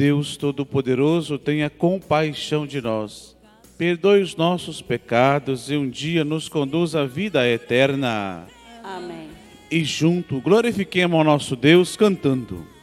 Deus Todo-Poderoso, tenha compaixão de nós, perdoe os nossos pecados e um dia nos conduz à vida eterna. Amém. E junto glorifiquemos ao nosso Deus cantando.